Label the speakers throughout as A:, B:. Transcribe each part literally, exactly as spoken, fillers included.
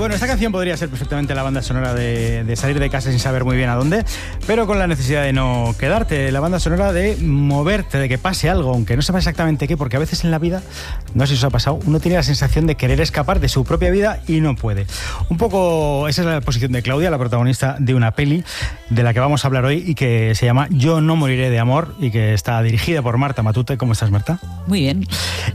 A: Bueno, esta canción podría ser perfectamente la banda sonora de, de salir de casa sin saber muy bien a dónde, pero con la necesidad de no quedarte, la banda sonora de moverte, de que pase algo, aunque no sepa exactamente qué, porque a veces en la vida, no sé si os ha pasado, uno tiene la sensación de querer escapar de su propia vida y no puede. Un poco esa es la posición de Claudia, la protagonista de una peli de la que vamos a hablar hoy y que se llama Yo no moriré de amor y que está dirigida por Marta Matute. ¿Cómo estás, Marta?
B: Muy bien.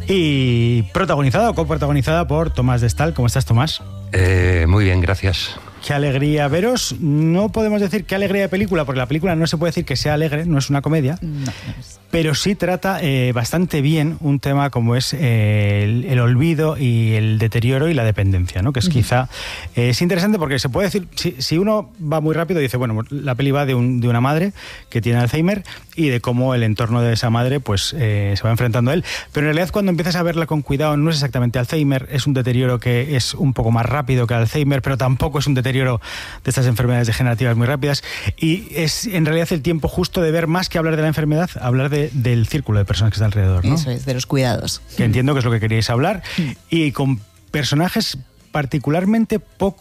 A: Y protagonizada o coprotagonizada por Tomás Destal. ¿Cómo estás, Tomás?
C: Eh, muy bien, gracias.
A: Qué alegría veros. No podemos decir qué alegría de película, porque la película no se puede decir que sea alegre, no es una comedia,
B: no, no es.
A: Pero sí trata eh, bastante bien un tema como es eh, el, el olvido y el deterioro y la dependencia, ¿no? Que es uh-huh. quizá eh, es interesante porque se puede decir, si, si uno va muy rápido dice, bueno, la peli va de, un, de una madre que tiene Alzheimer y de cómo el entorno de esa madre pues eh, se va enfrentando a él, pero en realidad cuando empiezas a verla con cuidado no es exactamente Alzheimer, es un deterioro que es un poco más rápido que Alzheimer, pero tampoco es un deterioro de estas enfermedades degenerativas muy rápidas, y es en realidad el tiempo justo de ver, más que hablar de la enfermedad, hablar de, del círculo de personas que está alrededor, ¿no?
B: Eso es, de los cuidados.
A: Que entiendo que es lo que queríais hablar, mm. y con personajes particularmente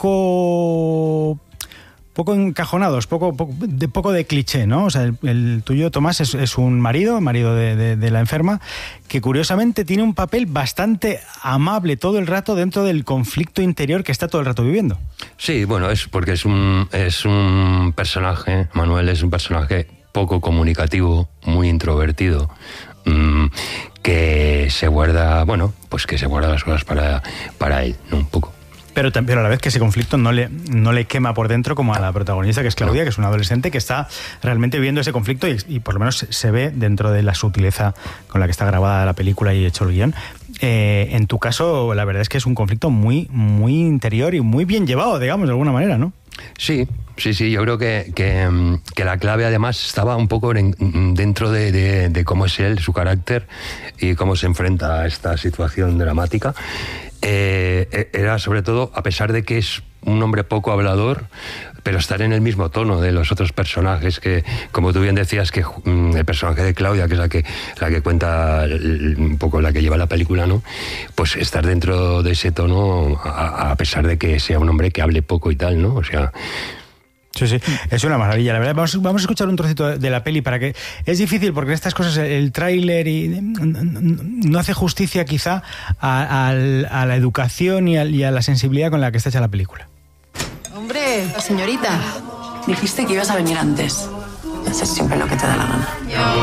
A: poco... poco encajonados, poco, poco, de, poco de cliché, ¿no? O sea, el, el tuyo, Tomás, es, es un marido, marido de, de, de la enferma, que curiosamente tiene un papel bastante amable todo el rato dentro del conflicto interior que está todo el rato viviendo.
C: Sí, bueno, es porque es un, es un personaje, Manuel es un personaje poco comunicativo, muy introvertido, mmm, que se guarda, bueno, pues que se guarda las cosas para, para él, ¿no? Un poco.
A: Pero, pero a la vez que ese conflicto no le, no le quema por dentro como a la protagonista, que es Claudia, no. que es una adolescente que está realmente viviendo ese conflicto y, y por lo menos se ve dentro de la sutileza con la que está grabada la película y hecho el guión. Eh, en tu caso, la verdad es que es un conflicto muy, muy interior y muy bien llevado, digamos, de alguna manera, ¿no?
C: Sí, sí, sí, yo creo que, que, que la clave además estaba un poco en, dentro de, de, de cómo es él, su carácter y cómo se enfrenta a esta situación dramática. Eh, era sobre todo, a pesar de que es un hombre poco hablador, pero estar en el mismo tono de los otros personajes que, como tú bien decías, que mm, el personaje de Claudia, que es la que, la que cuenta el, un poco la que lleva la película, ¿no? Pues estar dentro de ese tono, a, a pesar de que sea un hombre que hable poco y tal, ¿no? O sea...
A: Sí, sí, es una maravilla, la verdad. Vamos, vamos a escuchar un trocito de la peli para que... Es difícil porque en estas cosas el tráiler y no hace justicia quizá a, a, a la educación y a, y a la sensibilidad con la que está hecha la película.
D: Hombre, señorita, dijiste que ibas a venir antes. Haces siempre lo que te da la gana.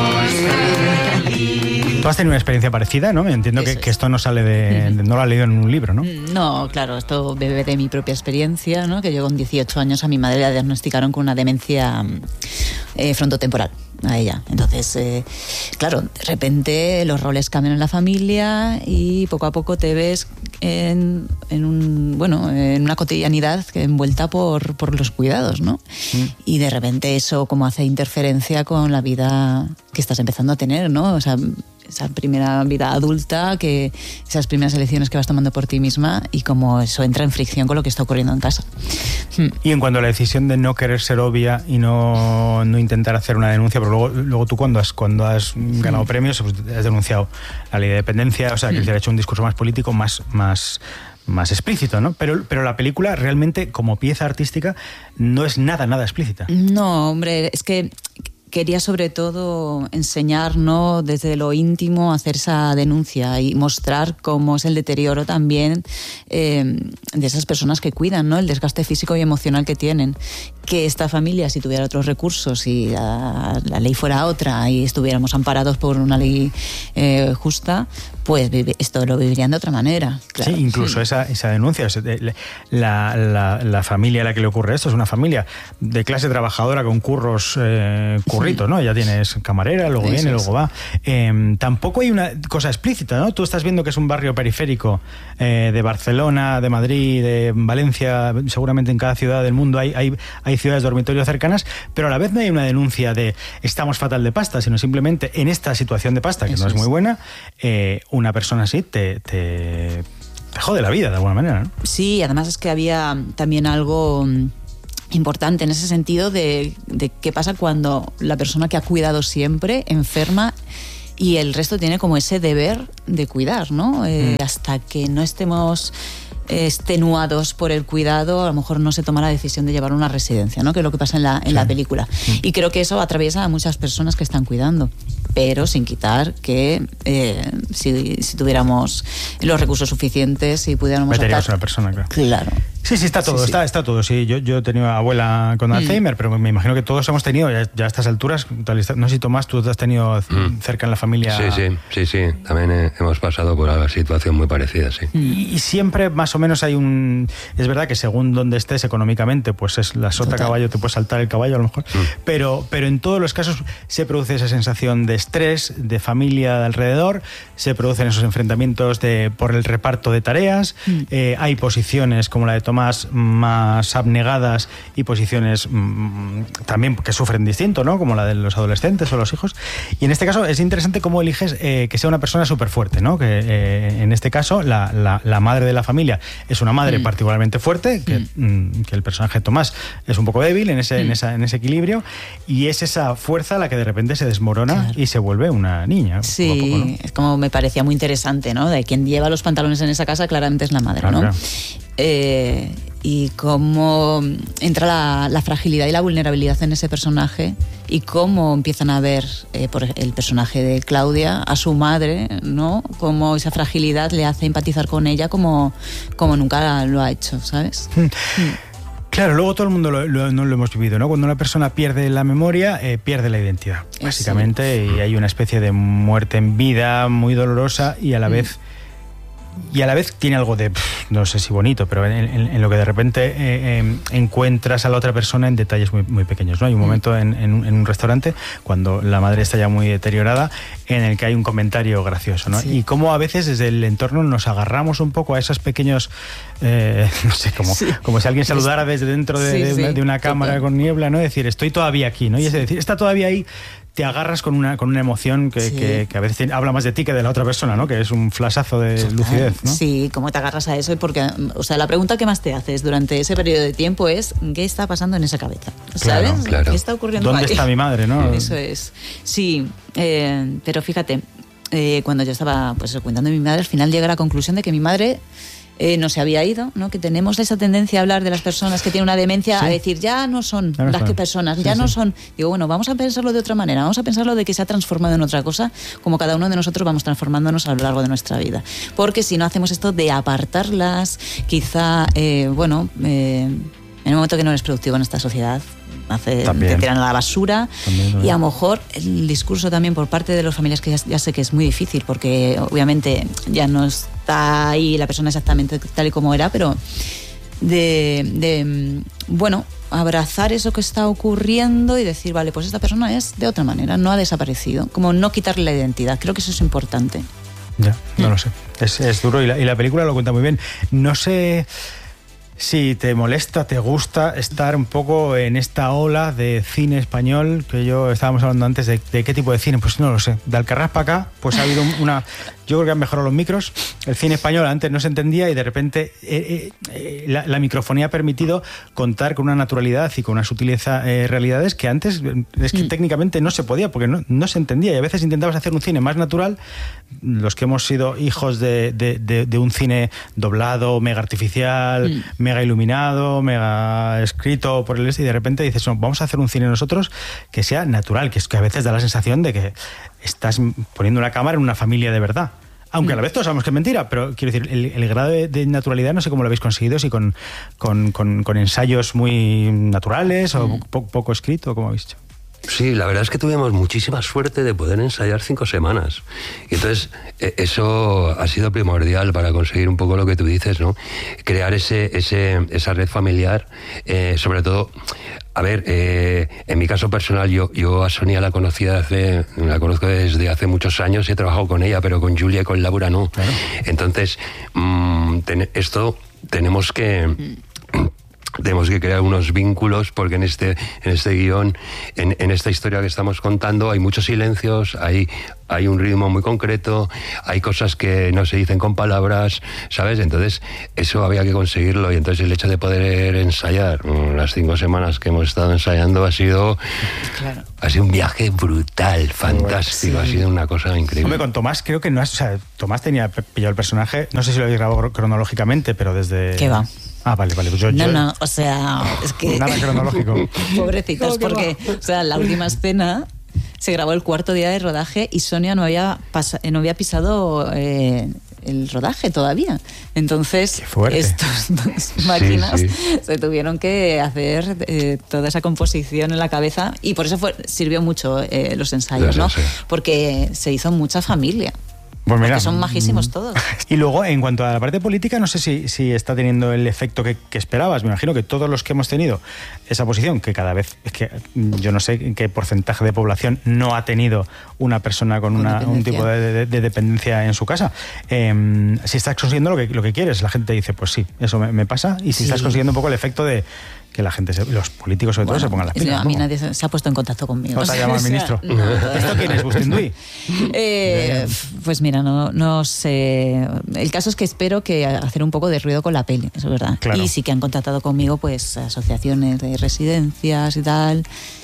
A: Tú has tenido una experiencia parecida, ¿no? Entiendo que, que esto no sale de, de... no lo has leído en un libro, ¿no?
B: No, claro, esto bebe de mi propia experiencia, ¿no? Que yo con dieciocho años a mi madre la diagnosticaron con una demencia eh, frontotemporal a ella. Entonces, eh, claro, de repente los roles cambian en la familia y poco a poco te ves en, en un bueno en una cotidianidad envuelta por, por los cuidados, ¿no? Mm. Y de repente eso como hace interferencia con la vida que estás empezando a tener, ¿no? O sea, esa primera vida adulta, que esas primeras elecciones que vas tomando por ti misma y como eso entra en fricción con lo que está ocurriendo en casa.
A: Y en cuanto a la decisión de no querer ser obvia y no, no intentar hacer una denuncia, pero luego, luego tú cuando has, cuando has ganado premios pues has denunciado la ley de dependencia, o sea, que has hecho un discurso más político, más... más más explícito, ¿no? Pero, pero la película realmente, como pieza artística, no es nada, nada explícita.
B: No, hombre, es que quería sobre todo enseñar, ¿no? Desde lo íntimo, hacer esa denuncia y mostrar cómo es el deterioro también eh, de esas personas que cuidan, ¿no? El desgaste físico y emocional que tienen. Que esta familia, si tuviera otros recursos y la, la ley fuera otra y estuviéramos amparados por una ley eh, justa, pues esto lo vivirían de otra manera. Claro.
A: Sí, incluso sí. Esa, esa denuncia. La, la, la familia a la que le ocurre esto es una familia de clase trabajadora con curros, eh, curritos, sí. ¿no? Ya tienes camarera, luego sí, viene, sí, luego sí. va. Eh, tampoco hay una cosa explícita, ¿no? Tú estás viendo que es un barrio periférico eh, de Barcelona, de Madrid, de Valencia, seguramente en cada ciudad del mundo hay, hay, hay ciudades dormitorios cercanas, pero a la vez no hay una denuncia de estamos fatal de pasta, sino simplemente en esta situación de pasta, que Eso no es muy buena, eh, una persona así te, te, te jode la vida de alguna manera, ¿no?
B: Sí, además es que había también algo importante en ese sentido de, de qué pasa cuando la persona que ha cuidado siempre enferma y el resto tiene como ese deber de cuidar, ¿no? Eh, mm. Hasta que no estemos extenuados por el cuidado, a lo mejor no se toma la decisión de llevar a una residencia, ¿no? Que es lo que pasa en la, en sí. la película. Sí. Y creo que eso atraviesa a muchas personas que están cuidando, pero sin quitar que eh, si, si tuviéramos los recursos suficientes y pudiéramos...
A: Meteríamos a una persona, claro.
B: Claro.
A: Sí, sí, está todo, sí, sí. Está, está todo. Sí, yo, yo he tenido abuela con Alzheimer, mm. pero me imagino que todos hemos tenido, ya, ya a estas alturas, no sé si Tomás, tú te has tenido mm. cerca en la familia...
C: Sí, sí, sí, sí. También eh, hemos pasado por una situación muy parecida, sí.
A: Y, y siempre más o menos hay un... Es verdad que según donde estés económicamente, pues es la sota Total. Caballo, te puede saltar el caballo a lo mejor, mm. pero, pero en todos los casos se produce esa sensación de estrés, de familia de alrededor, se producen esos enfrentamientos de, por el reparto de tareas, mm. eh, hay posiciones como la de Tomás más abnegadas y posiciones mmm, también que sufren distinto, ¿no? Como la de los adolescentes o los hijos. Y en este caso es interesante cómo eliges eh, que sea una persona súper fuerte, ¿no? Que eh, en este caso la, la, la madre de la familia es una madre mm. particularmente fuerte, que, mm. que el personaje de Tomás es un poco débil en ese, mm. en, esa, en ese equilibrio, y es esa fuerza la que de repente se desmorona claro. y se vuelve una niña.
B: Sí,
A: poco a poco, ¿no?
B: Es como me parecía muy interesante, ¿no? De quien lleva los pantalones en esa casa claramente es la madre, claro, ¿no? Claro. Eh, y cómo entra la, la fragilidad y la vulnerabilidad en ese personaje y cómo empiezan a ver eh, por el personaje de Claudia a su madre, ¿no? Cómo esa fragilidad le hace empatizar con ella como, como nunca lo ha hecho, ¿sabes?
A: Mm. Claro, luego todo el mundo lo, lo, no lo hemos vivido, ¿no? Cuando una persona pierde la memoria, eh, pierde la identidad, básicamente, sí. y hay una especie de muerte en vida muy dolorosa y a la mm. vez... Y a la vez tiene algo de, pff, no sé si bonito, pero en, en, en lo que de repente eh, eh, encuentras a la otra persona en detalles muy, muy pequeños, ¿no? Hay un momento en, en, en un restaurante, cuando la madre está ya muy deteriorada, en el que hay un comentario gracioso, ¿no? Sí. Y cómo a veces desde el entorno nos agarramos un poco a esos pequeños, eh, no sé, como, sí. como si alguien saludara desde dentro de, sí, de, una, de una cámara total. Con niebla, ¿no? Decir, estoy todavía aquí, ¿no? Y es decir, está todavía ahí. Te agarras con una, con una emoción que, sí. que, que a veces habla más de ti que de la otra persona, ¿no? Que es un flashazo de Total. Lucidez, ¿no?
B: Sí, cómo te agarras a eso. Porque, o sea, la pregunta que más te haces durante ese periodo de tiempo es ¿qué está pasando en esa cabeza? ¿Sabes?
C: Claro, claro.
B: ¿Qué está ocurriendo
A: ¿Dónde
B: ahí?
A: está mi madre, no?
B: Eso es. Sí, eh, pero fíjate, eh, cuando yo estaba pues, cuentando de mi madre, al final llegué a la conclusión de que mi madre... Eh, no se había ido, ¿no? Que tenemos esa tendencia a hablar de las personas que tienen una demencia, sí. a decir, ya no son ya no las son. que personas, sí, ya sí. no son... Digo, bueno, vamos a pensarlo de otra manera, vamos a pensarlo de que se ha transformado en otra cosa, como cada uno de nosotros vamos transformándonos a lo largo de nuestra vida. Porque si no hacemos esto de apartarlas, quizá, eh, bueno, eh, en un momento que no eres productivo en esta sociedad, hace, te tiran a la basura. También, y a lo mejor el discurso también por parte de las familias, que ya, ya sé que es muy difícil, porque obviamente ya no está ahí la persona exactamente tal y como era, pero de, de bueno, abrazar eso que está ocurriendo y decir, vale, pues esta persona es de otra manera, no ha desaparecido, como no quitarle la identidad. Creo que eso es importante.
A: Ya, no mm. lo sé. Es, es duro y la, y la película lo cuenta muy bien. No sé... Si te molesta, te gusta estar un poco en esta ola de cine español, que yo estábamos hablando antes de, de qué tipo de cine, pues no lo sé. De Alcarrás para acá, pues ha habido una... Yo creo que han mejorado los micros. El cine español antes no se entendía y de repente eh, eh, la, la microfonía ha permitido contar con una naturalidad y con una sutileza eh, realidades que antes es que mm. técnicamente no se podía porque no, no se entendía. Y a veces intentabas hacer un cine más natural. Los que hemos sido hijos de, de, de, de un cine doblado, mega artificial, mm. mega iluminado, mega escrito por el este, y de repente dices, no, vamos a hacer un cine nosotros que sea natural, que es que a veces da la sensación de que estás poniendo una cámara en una familia de verdad. Aunque a la vez todos sabemos que es mentira, pero quiero decir, el, el grado de, de naturalidad no sé cómo lo habéis conseguido, si con, con, con, con ensayos muy naturales o mm. po, poco escrito, ¿cómo habéis hecho?
C: Sí, la verdad es que tuvimos muchísima suerte de poder ensayar cinco semanas. Y entonces, eso ha sido primordial para conseguir un poco lo que tú dices, ¿no? Crear ese, ese, esa red familiar, eh, sobre todo... A ver, eh, en mi caso personal, yo, yo a Sonia la conocí hace, la conozco desde hace muchos años, he trabajado con ella, pero con Julia y con Laura no. Claro. Entonces, mmm, ten, esto tenemos que... tenemos que crear unos vínculos, porque en este, en este guión, en, en esta historia que estamos contando, hay muchos silencios, hay, hay un ritmo muy concreto, hay cosas que no se dicen con palabras, ¿sabes? Entonces, eso había que conseguirlo, y entonces el hecho de poder ensayar las cinco semanas que hemos estado ensayando ha sido, claro. ha sido un viaje brutal, fantástico, sí. ha sido una cosa increíble.
A: Hombre, con Tomás creo que no has, o sea, Tomás tenía pillado el personaje, no sé si lo habéis grabado cronológicamente, pero desde...
B: ¿Qué va?
A: Ah, vale, vale. Pues yo,
B: no,
A: yo...
B: no, o sea, es que...
A: Nada cronológico.
B: Pobrecitos, porque, o sea, la última escena se grabó el cuarto día de rodaje y Sonia no había, pas- no había pisado eh, el rodaje todavía. Entonces, estos dos máquinas sí, sí. se tuvieron que hacer eh, toda esa composición en la cabeza, y por eso fue, sirvió mucho eh, los ensayos, ¿no? Sí. Porque se hizo mucha familia. Pues mira, porque son majísimos todos.
A: Y luego, en cuanto a la parte política, no sé si, si está teniendo el efecto que, que esperabas. Me imagino que todos los que hemos tenido esa posición, que cada vez, es que yo no sé en qué porcentaje de población no ha tenido una persona con una, un tipo de, de, de dependencia en su casa. Eh, si estás consiguiendo lo que, lo que quieres, la gente dice, pues sí, eso me, me pasa. Y si sí. estás consiguiendo un poco el efecto de que la gente, se, los políticos sobre bueno, todo, se pongan las pilas.
B: A mí nadie se, se ha puesto en contacto conmigo.
A: ¿No te ha llamado el ministro? No, ¿esto quién es, Bustinduy?
B: Eh, pues mira, no, no sé. El caso es que espero que hacer un poco de ruido con la peli, eso es verdad. Claro. Y sí que han contactado conmigo pues asociaciones de residencias y tal.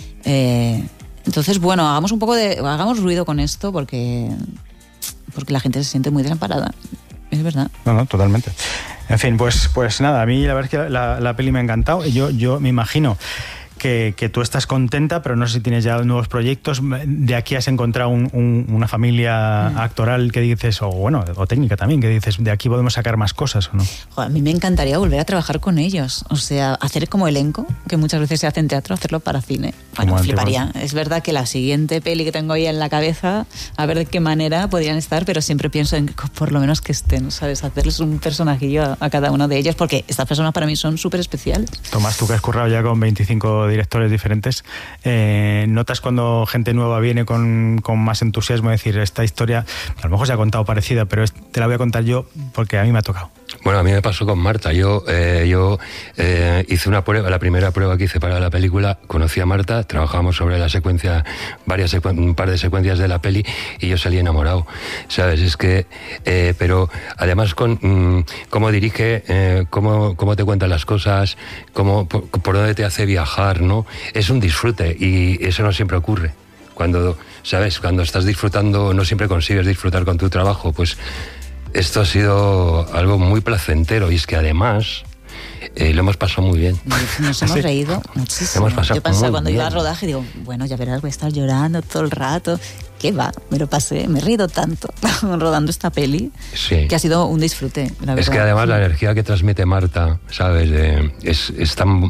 B: Eh, entonces, bueno, hagamos un poco de... Hagamos ruido con esto porque, porque la gente se siente muy desamparada. Es verdad.
A: No, no, totalmente. En fin, pues, pues nada, a mí la verdad es que la, la peli me ha encantado. Yo, yo me imagino que, que tú estás contenta, pero no sé si tienes ya nuevos proyectos. De aquí has encontrado un, un, una familia mm. actoral que dices, o bueno, o técnica también, que dices, de aquí podemos sacar más cosas, ¿o no?
B: Joder, a mí me encantaría volver a trabajar con ellos. O sea, hacer como elenco, que muchas veces se hace en teatro, hacerlo para cine. Bueno, como fliparía. Antiguo. Es verdad que la siguiente peli que tengo ahí en la cabeza, a ver de qué manera podrían estar, pero siempre pienso en que por lo menos que estén, ¿sabes? Hacerles un personajillo a, a cada uno de ellos, porque estas personas para mí son súper especiales.
A: Tomás, tú que has currado ya con veinticinco directores diferentes, eh, ¿notas cuando gente nueva viene con, con más entusiasmo? Es decir, esta historia, a lo mejor se ha contado parecida, pero te la voy a contar yo porque a mí me ha tocado.
C: Bueno, a mí me pasó con Marta. Yo, eh, yo eh, hice una prueba, la primera prueba que hice para la película, conocí a Marta, trabajamos sobre la secuencia, varias secuen- un par de secuencias de la peli, y yo salí enamorado, ¿sabes? Es que, eh, pero además con mmm, cómo dirige, eh, cómo, cómo te cuenta las cosas, cómo, por, por dónde te hace viajar, ¿no? Es un disfrute, y eso no siempre ocurre. Cuando, ¿sabes? Cuando estás disfrutando, no siempre consigues disfrutar con tu trabajo, pues esto ha sido algo muy placentero, y es que además eh, lo hemos pasado muy bien.
B: Nos hemos ¿Sí? reído muchísimo.
C: Hemos pasado
B: Yo pensaba cuando
C: bien.
B: iba al rodaje, digo, bueno, ya verás, voy a estar llorando todo el rato. ¿Qué va? Me lo pasé, me he reído tanto rodando esta peli, sí. que ha sido un disfrute, la verdad.
C: Es que además la energía que transmite Marta, ¿sabes? Eh, es, es tan...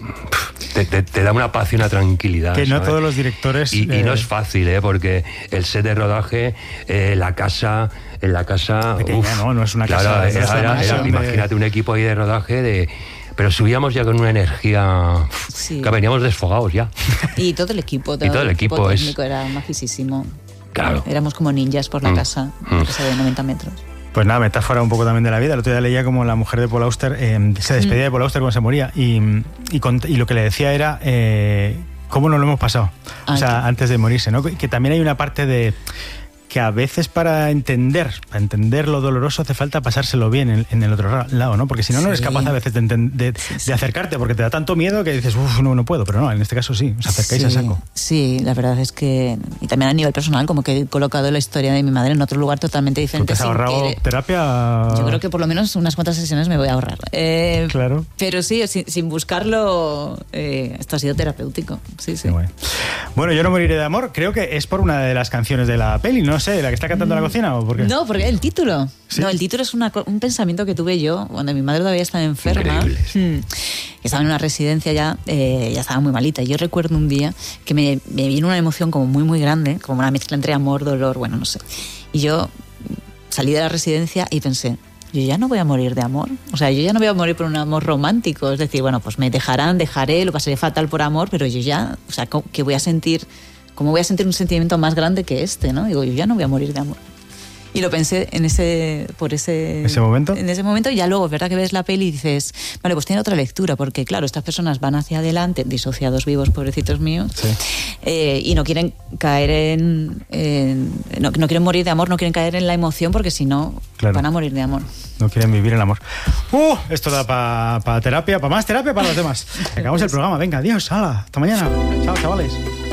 C: Te, te, te da una paz y una tranquilidad.
A: Que no
C: ¿sabes?
A: Todos los directores...
C: Y,
A: eh...
C: y no es fácil, ¿eh? Porque el set de rodaje, eh, la casa... En la casa...
A: Pequeña,
C: uf,
A: ¿no? No es una
C: claro,
A: casa...
C: Era, era, era,
A: de...
C: imagínate un equipo ahí de rodaje de... Pero subíamos ya con una energía... Sí. Que veníamos desfogados ya.
B: Y todo el equipo. Todo
C: y todo el equipo,
B: equipo
C: es...
B: técnico era majísimo.
C: Claro.
B: Éramos como ninjas por la
C: mm.
B: casa, una casa de noventa metros.
A: Pues nada, metáfora un poco también de la vida. El otro día leía como la mujer de Paul Auster eh, se despedía mm. de Paul Auster cuando se moría, y, y, con, y lo que le decía era eh, cómo nos lo hemos pasado. Ay, o sea, qué... antes de morirse, ¿no? Que también hay una parte de que a veces para entender, para entender lo doloroso hace falta pasárselo bien en, en el otro lado, ¿no? Porque si no, no eres sí. capaz a veces de, de, de acercarte, porque te da tanto miedo que dices, uff, no, no puedo, pero no, en este caso sí, os acercáis
B: sí,
A: a saco.
B: Sí, la verdad es que, y también a nivel personal, como que he colocado la historia de mi madre en otro lugar totalmente diferente.
A: ¿Tú te has ahorrado
B: que,
A: terapia?
B: Yo creo que por lo menos unas cuantas sesiones me voy a ahorrar. Eh,
A: claro.
B: Pero sí, sin, sin buscarlo, eh, esto ha sido terapéutico, sí, sí.
A: Bueno. bueno, Yo no moriré de amor, creo que es por una de las canciones de la peli, no sé, la que está cantando mm. la cocina, ¿o por qué?
B: No, porque el título. ¿Sí? No, el título es una, un pensamiento que tuve yo cuando mi madre todavía estaba enferma. Hmm, estaba en una residencia ya, eh, ya estaba muy malita. Y yo recuerdo un día que me, me vino una emoción como muy, muy grande, como una mezcla entre amor, dolor, bueno, no sé. Y yo salí de la residencia y pensé, yo ya no voy a morir de amor. O sea, yo ya no voy a morir por un amor romántico. Es decir, bueno, pues me dejarán, dejaré, lo pasaré fatal por amor, pero yo ya, o sea, que voy a sentir... ¿Cómo voy a sentir un sentimiento más grande que este, no? Digo, yo ya no voy a morir de amor. Y lo pensé en ese, por ese,
A: ¿Ese momento?
B: En ese momento, y ya luego es verdad que ves la peli y dices, vale, pues tiene otra lectura, porque claro, estas personas van hacia adelante, disociados vivos, pobrecitos míos,
A: Sí.
B: eh, y no quieren caer en, en no, no quieren morir de amor, no quieren caer en la emoción, porque si no,
A: Claro.
B: van a morir de amor.
A: No quieren vivir el amor. ¡Uh! Esto da para pa terapia, para más terapia para los demás. Acabamos el programa. Venga, adiós, hala. Hasta mañana. Chao, chavales.